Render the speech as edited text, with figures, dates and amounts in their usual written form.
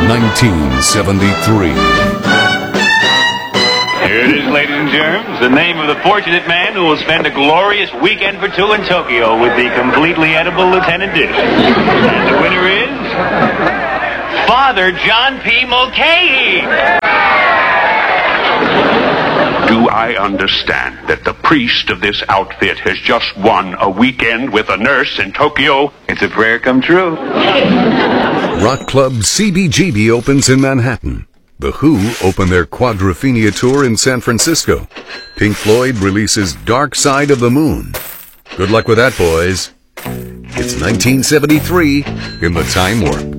1973. Here it is, ladies and germs, the name of the fortunate man who will spend a glorious weekend for two in Tokyo with the completely edible Lieutenant Dish. And the winner is Father John P. Mulcahy. Do I understand that the priest of this outfit has just won a weekend with a nurse in Tokyo? It's a prayer come true. Rock Club CBGB opens in Manhattan. The Who open their Quadrophenia tour in San Francisco. Pink Floyd releases Dark Side of the Moon. Good luck with that, boys. It's 1973 in the Time Warp.